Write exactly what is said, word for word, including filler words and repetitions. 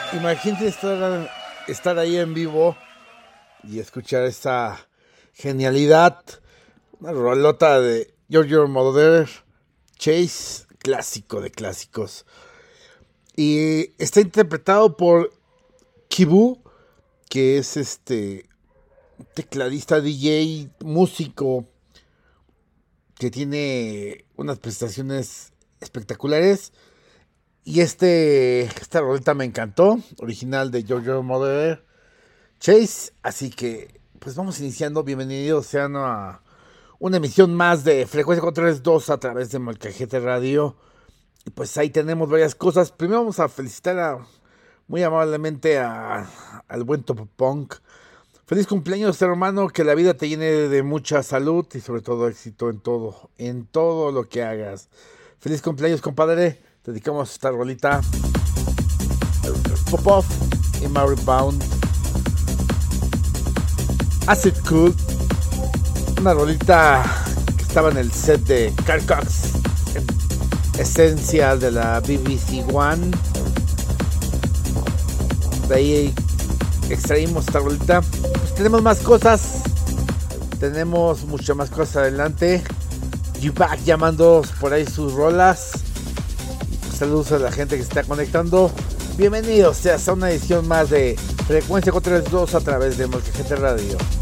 Imagínate estar, estar ahí en vivo y escuchar esta genialidad. Una rolota de Giorgio Moroder, Chase, clásico de clásicos. Y está interpretado por Kibu, que es este tecladista, D J, músico, que tiene unas prestaciones espectaculares. Y este esta roleta me encantó, original de Giorgio Moroder, Chase. Así que pues vamos iniciando. Bienvenidos sean a una emisión más de Frecuencia cuatro tres dos a través de Molcajete Radio. Y pues ahí tenemos varias cosas. Primero vamos a felicitar a, muy amablemente a, al buen Top Punk. Feliz cumpleaños, hermano, que la vida te llene de mucha salud y sobre todo éxito en todo, en todo lo que hagas. Feliz cumpleaños, compadre. Dedicamos esta rolita Pop-Off y Mary Bound, Acid Cool, una rolita que estaba en el set de Carl Cox, esencial de la B B C One. De ahí extraímos esta rolita. Pues tenemos más cosas, tenemos muchas más cosas adelante. U-Back llamando por ahí sus rolas. Saludos a la gente que se está conectando. Bienvenidos seas a una edición más de Frecuencia cuatro tres dos a través de Molcajete Radio.